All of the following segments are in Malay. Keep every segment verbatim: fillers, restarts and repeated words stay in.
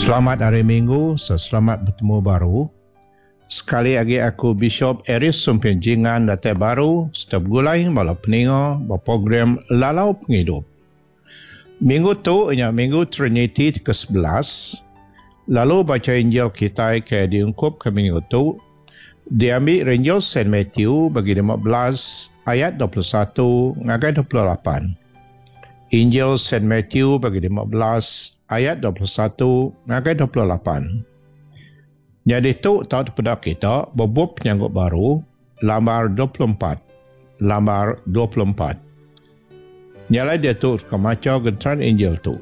Selamat hari Minggu, selamat bertemu baru. Sekali lagi aku Bishop Eris Sumpenjingan datai baru setiap gulai bala peningo berprogram Lalau Penghidup. Minggu tu ialah Minggu Trinity ke sebelas. Lalu baca Injil kita ke diungkup ke minggu tu. Diambil Injil Saint Matthew bagi lima belas ayat dua puluh satu ngagai dua puluh lapan. Injil Saint Matthew bagi lima belas ayat dua puluh satu ngagai dua puluh lapan. Jadi tu tahu kepada kita bobot penyanggut baru lambar dua puluh empat. Lambar dua puluh empat. Nyalai dia tu kemaca gentran Injil tu.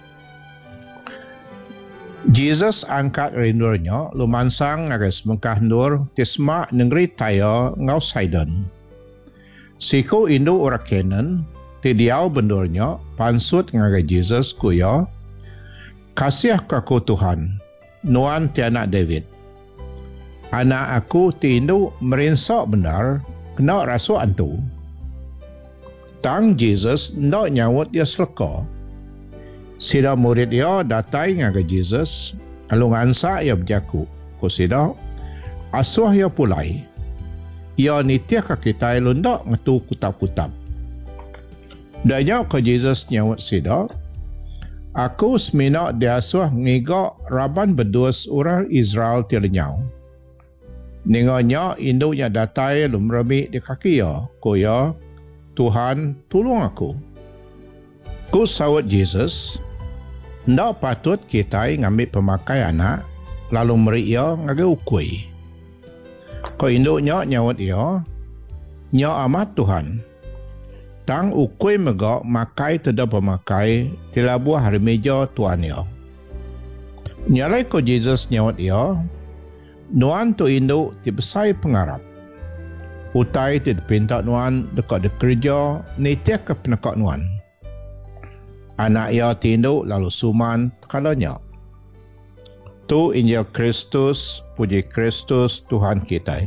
Jesus angkat rindunya lumansang ngagai semengkah nur tisma negeri Taya ngau Sidon. Siku Indo ora Kenan tidiau bendurnya pansut ngagai Jesus kuya kasih kaku Tuhan nuan ti anak David. Anak aku ti Indo merinsak benar kena rasu antu. Tang Jesus ndak nyawut dia seleka. Sida murid dia datai ngagai Jesus alungan sa ia berjaku. Ko sida asuh ia pulai. Ia nitia ka kita lundak ngatu kutap-kutap. Danya ke Jesus nyawut sida, aku semina diasuh ngigak raban berdua orang Israel tilenyau. Ninganya indunya datai lumrami di kaki ya, ko ya, Tuhan tolong aku. Ku sawat Jesus, ndak patut kita ngambil pemakai anak, lalu meri ia ngagai ukui. Ko indunya nyawat ia, nya amat Tuhan. Tang ukui megak makai tidak pemakai tila buah hari meja tuan ia. Nyalai ko Jesus nyawat ia, nuan tu induk tibesai pengarap. Utai ti dipinta nuan dekat de kerja nitia ke penekak nuan. Anak ia ti induk lalu suman kalanya. Tu Injil Kristus, puji Kristus Tuhan kita.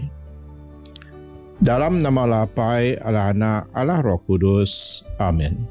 Dalam nama lapai Allah Anak Allah Roh Kudus. Amin.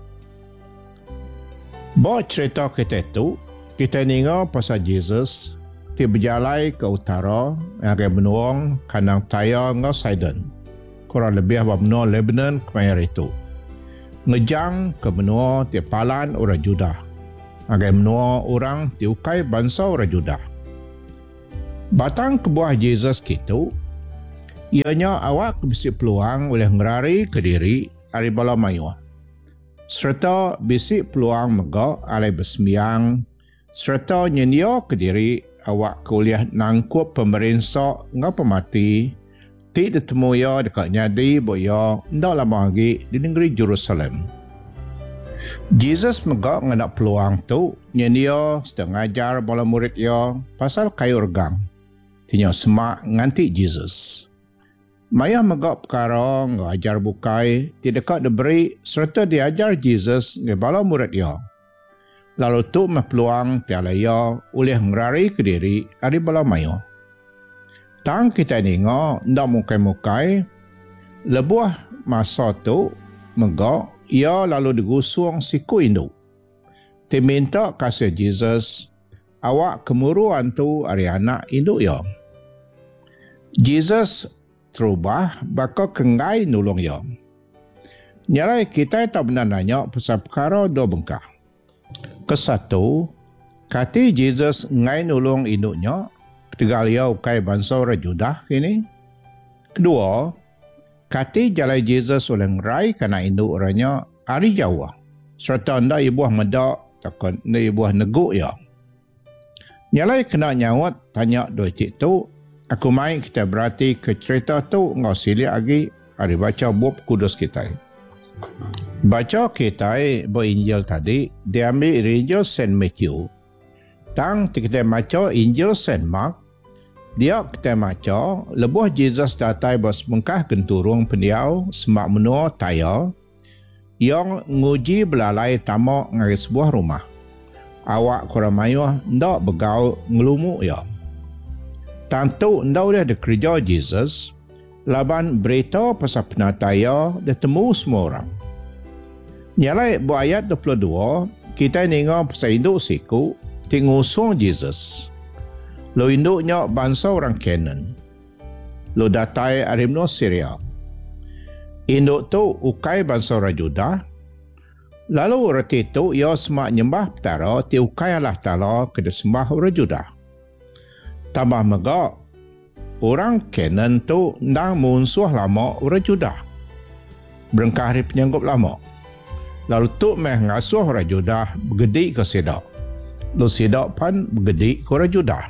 Bawa cerita kita itu, kita dengar pasal Jesus ti berjalan ke utara ngagai benuang kandang Taya ngau Sidon. Kurang lebih apa benua Lebanon kemayar itu. Ngejang ke benua ti palan orang Judah. Ngagai benua orang ti ukai bangsa orang Judah. Batang ke buah Jesus gitu, ianya awak bisi peluang oleh ngerari ke diri ari bala mayu. Serta bisi peluang megak alai bersembiang, serta nyendia ke diri awak kuliah nangkup pemerintah ngau pemati, ti ditemu ya dekat nyadi boya ndak lama lagi di negeri Jerusalem. Jesus megak nganak peluang tu, nyendia sedang ngajar bala murid ya pasal kayu regang. Tinya semak nganti Jesus. Maya megak perkara ngajar bukai, tidak diberi serta diajar Jesus ke bala murid ia. Lalu tu peluang tiala ia oleh ngerari ke diri ari bala maya. Tang kita dengar ndak mukai-mukai, lebuah masa tu megak ia lalu digusung siku induk. Ti minta kasih Jesus, awak kemuruan tu ari anak induk ia. Jesus terubah bakal kengai nulung ia. Nyalai kita tak benar nanya pasal perkara dua bengkah. Kesatu, kati Jesus ngai nulung induknya, ketiga ia ukai bangsa orang Judah kini. Kedua, kati jalai Jesus oleh ngerai kana induk orangnya hari Jawa. Serta anda ibuah medak, takkan anda ibuah neguk ia. Nyalai kena nyawat tanya dua cik tu, aku main kita berarti ke cerita tu ngau silik lagi hari baca bab kudus kita. Baca kita berinjil tadi diambil Injil Saint Matthew. Tang kita baca Injil Saint Mark, dia kita baca lebuh Jesus datai bos mengkah genturung pendiau semak menua Taya yang nguji belalai tamak ngari sebuah rumah. Awak kurang mayuh ndak begau ngelumuk ya. Tentu ndak boleh dikerja Jesus, laban berita pasal penataya dia temu semua orang. Nyalai buat ayat dua puluh dua, kita dengar pasal induk siku, tingusung Jesus. Lo induknya bangsa orang Canaan. Lo datai arimno Syria. Induk tu ukai bangsa orang Judah. Lalu reti tu ia semak nyembah petara ti ukai Allah Ta'ala kena sembah orang Judah. Tambah megak, orang Canaan tu ndang munsuh lama orang Judah. Berengkah hari penyanggup lama. Lalu tu meh ngasuh orang Judah bergedi ke Sidak. Lo Sidak pan bergedi ke orang Judah.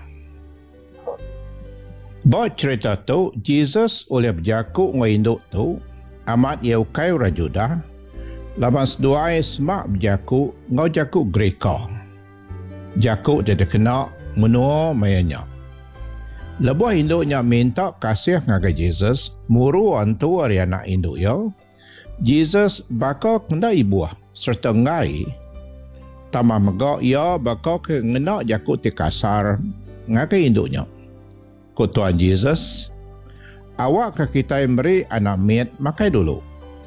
Buat cerita tu, Jesus oleh berjaku nginduk tu, amat ia ukai orang Judah. Laban seduai semak berjaku ngau jaku Greka. Jaku dia kena menua mayanya. Lebuh induknya minta kasih ngaga Jesus, muru antu ari anak induk ya. Jesus bakal kena ibuah serta ngai. Tamah megak ia bakal kena jaku ti kasar ngaga induknya. Ku Tuhan Jesus, awak ke kita beri anak miet makai dulu.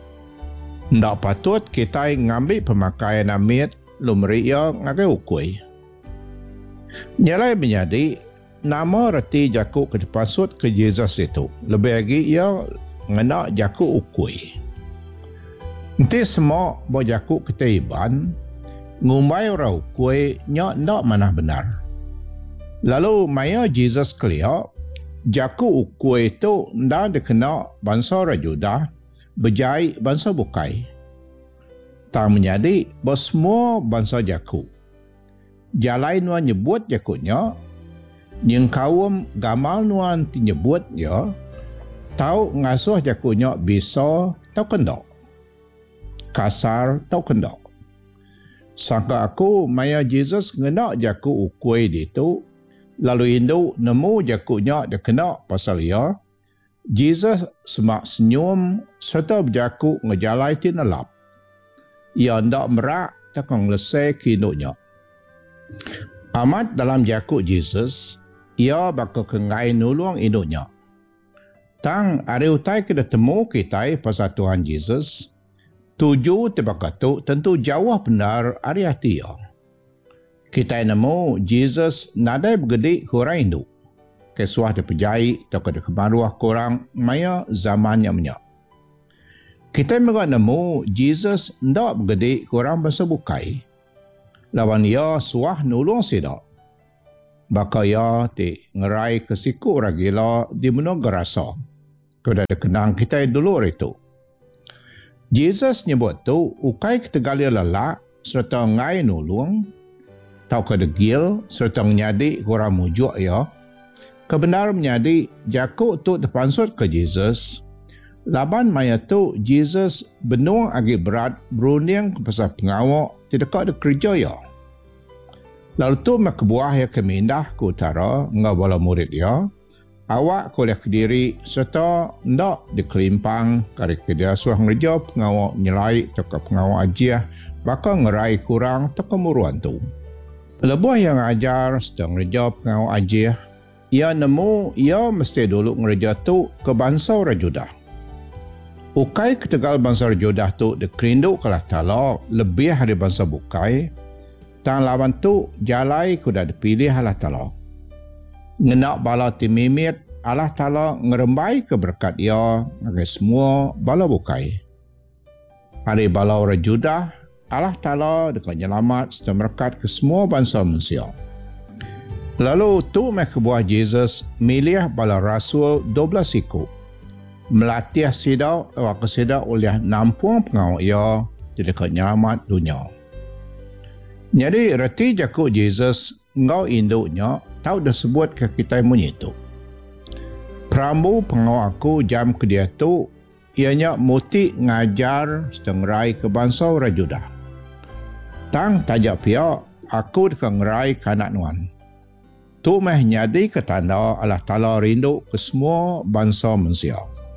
Ndak patut kita ngambil pemakaian anak miet lu meri ia ngagai ukui. Nyalai menjadi nama reti jaku ke depan sud ke Jesus itu. Lebih lagi ia ngena jaku ukui. Nanti semua bawa jaku kita iban, ngumbai orang ukui nyak ndak mana benar. Lalu maya Jesus kelia, jaku ukui itu ndak dikena bangsa orang Judah, berjai bangsa bukai. Tak menjadi bos semua bangsa jaku. Jalai nuan nyebut jakunya, yang kaum gamal nuan nyebut ya, tahu ngasuh jakunya bisa tau kendok. Kasar tau kendok. Sangka aku maya Jesus ngenak jaku ukui itu, lalu Hindu nemu jakunya dia kena pasal ia, Jesus semak senyum serta berjaku ngejalai tinelap. Ia hendak merak takang lesai kinuknya. Amat dalam jaku Jesus, ia bakal kengai nulung induknya. Tang hari utai kita temu kita pasal Tuhan Jesus, tuju tebakatu tentu jauh benar hari hati ia. Kita nemu Jesus nadai bergedi kurang induk. Kesuah dia pejai atau ke kemaruah korang maya zamannya menyak. Kita mereka nemu Jesus ndak bergedi korang bangsa bukai. Lawan ia suah nulung sidak. Baka ia ti ngerai kesiku orang gila di menung gerasa. Kuda ada kenang kita dulu itu. Jesus nyebut tu ukai ketegali lelak serta ngai nulung. Tau ke degil serta menyadi korang mujuk ia. Kebenar menyadi jaku tu terpansut ke Jesus. Laban maya tu Jesus benung agak berat berunding ke pasal pengawak tidak ada kerja ya. Lalu tu mak buah ya kemindah ke utara ngau bala murid ya. Awak kuliah kediri serta ndak dikelimpang kari kedia suah ngerja pengawak nyelai atau pengawak ajiah bakal ngerai kurang tak kemuruan tu. Lebuh yang ajar sedang ngerja pengawak ajiah, ia nemu ia mesti dulu ngerja tu ke bangsa orang Judah. Ukai ketegal bangsa Judah tu dikerindu kalah tala lebih dari bangsa bukai. Tang lawan tu jalai kuda dipilih Allah Ta'ala. Ngenak bala timimit Allah Ta'ala ngerembai keberkat ia agar semua bala bukai. Hari bala orang Judah Allah Ta'ala dengan nyelamat serta berkat ke semua bangsa manusia. Lalu tu mereka buah Jesus milih bala rasul dua belas siku. Melatih sidak awak kesidak oleh nampung pengawak ia tidak nyelamat dunia. Jadi reti jaku Jesus ngau induknya tahu dah sebut ke kita menyitu. Perambu pengawak aku jam ke dia tu ianya muti ngajar setengrai ke bangsa orang Judah. Tang tajak pihak aku dekat ngerai kanak nuan. Tu meh nyadi ketanda Allah Ta'ala rindu ke semua bangsa manusia.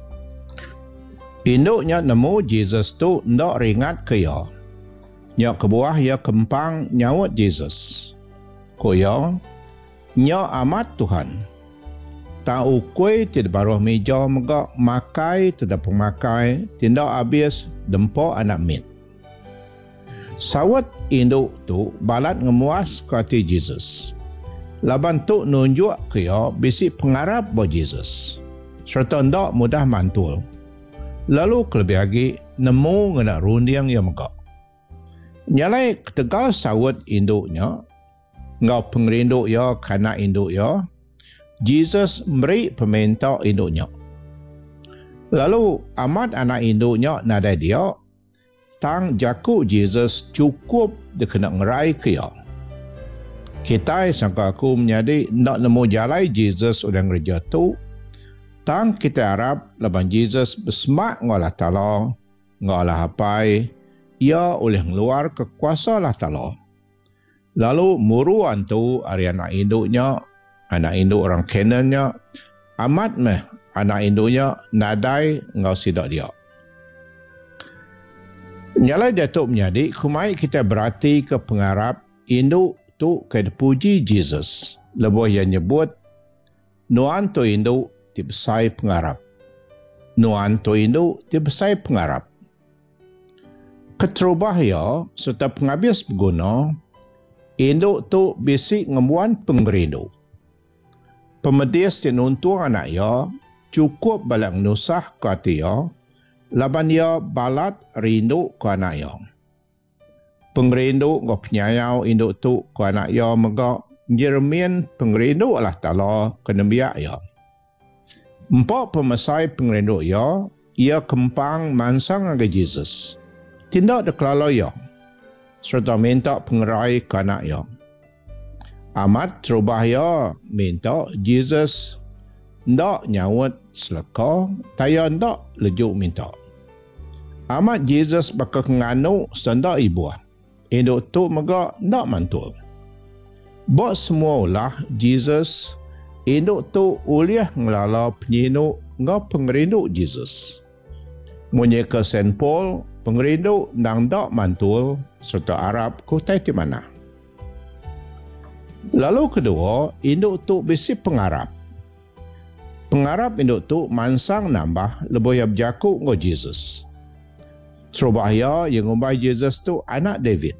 Induknya nemu Jesus tu ndak ringat ke ia. Nyak kebuah ia kempang nyawat Jesus. Koya, nyak amat Tuhan. Tak ukui tidak baruh meja megak makai tidak pemakai tindak habis dempok anak mit. Sawat induk tu balat ngemuas ke hati Jesus. Laban tu nunjuk kaya bisi pengarap bo Jesus. Serta ndak mudah mantul. Lalu kelebih lagi nemu ngena rundiang yang megak. Nyalai ketegal sawat induknya, ngau pengerinduk ya kanak induk ya, Jesus beri peminta induknya. Lalu amat anak induknya nada dia, tang jaku Jesus cukup dia kena ngerai kaya. Kita sangka aku menyadi nak nemu jalai Jesus udah ngerja tu, tang kita harap laban Jesus bersemak ngolah tala, ngolah hapai, ia oleh ngeluar kekuasa lah tala. Lalu muruan tu hari anak induknya, anak induk orang Kanannya, amat meh anak induknya nadai ngau sidak dia. Nyalai Datuk menjadi, kumai kita berarti ke pengarap induk tu ke puji Jesus. Lebuh yang nyebut, nuan tu induk dibesai pengarap. Nuan tu induk dibesai pengarap. Keterubah ya, serta penghabis berguna, induk tu bisik ngemuan pengerinduk. Pemedis dinuntung anak ya, cukup balik nusah ke hati ya, laban ya balat rindu ke anak ya. Pengerinduk ke penyayau induk tu ke anak ya megak Jeremian pengerinduk Allah Ta'ala ke Nabiak ya. Empat pemesai pengerinduk ya, ia kempang mansang ke Jesus. Tindak dekelala ya, serta minta pengerai ke anak ya. Amat terubah ya minta Jesus ndak nyawat selaka, taya ndak lejuk minta. Amat Jesus bakal nganu senda ibu. Induk tu megak ndak mantul. Bok semua ulah Jesus, induk tu uliah ngelala penyinuk ngau pengerinduk Jesus. Munyi ke Saint Paul, pengerinduk nang ndak mantul serta Arab kutai di mana. Lalu kedua, induk tu bisi pengarap. Pengarap induk tu mansang nambah lebih yang berjaku ngau Jesus. Serubahnya yang ngumbai Jesus tu anak David.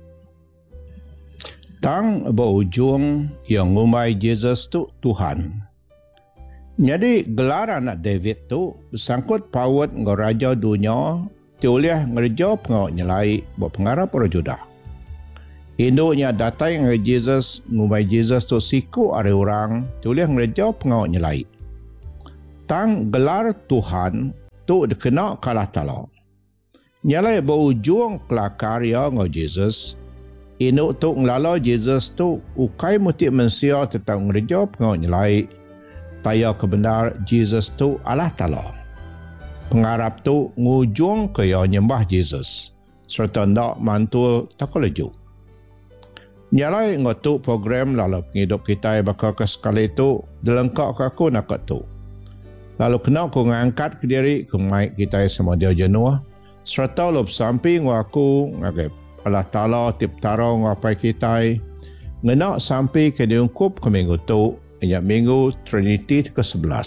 Tang berujung yang ngumbai Jesus tu Tuhan. Jadi gelar anak David tu bersangkut paut ngau raja dunia tiuliah ngerja pengawak nyelai buat pengarap orang Judah. Induknya datai dengan Jesus, ngumbai Jesus tu siku ada orang, tulis ngerja pengawak nyelai. Tang gelar Tuhan tu dikena kalah tala. Nyalai berujung kelakar ya ngau Jesus, induk tu ngelala Jesus tu ukai mutik mensia tentang ngerja pengawak nyelai, taya kebenar Jesus tu Allah Ta'ala. Pengarap tu ngujung kaya nyembah Jesus, serta ndak mantul tak lejuk. Nyalai ngotuk program lalu penghidup kita bakal ke sekali tu dilengkap ke aku nak tu. Lalu kena aku ngangkat ke diri ke mic kita semua dia jenuh. Serta lup sampai ngaku ngagai Allah Ta'ala tip taro ngapai kita. Ngena sampai ke diungkup ke minggu tu. Inyak minggu Trinity ke sebelas.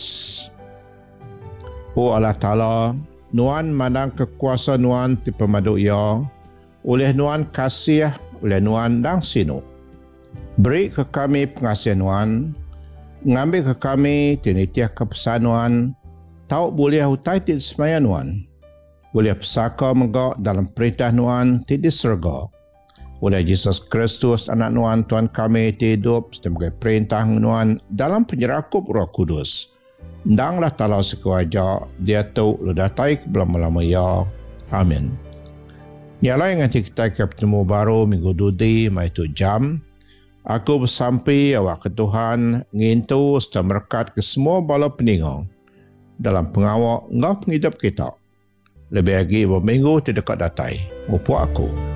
Oh Allah Ta'ala, nuan mandang kekuasa nuan ti pemadu ia. Oleh nuan kasih oleh nuan dang sinu. Beri ke kami pengasihan nuan, ngambil ke kami tinitiah kepesan nuan, tahu boleh hutai ti semaya nuan, boleh pesaka megak dalam perintah nuan ti di surga. Oleh Yesus Kristus anak nuan Tuhan kami ti hidup sebagai perintah nuan dalam penyerakup Roh Kudus. Ndanglah talau sekuaja dia tu ledatai belum-lama ya. Amin. Nyalai nganti kita ketemu baru minggu dudi mai tu jam. Aku bersampai awak ke Tuhan ngintu serta merkat ke semua bala peninggal dalam pengawak ngau penghidup kita. Lebih lagi berminggu terdekat datai. Upuk aku.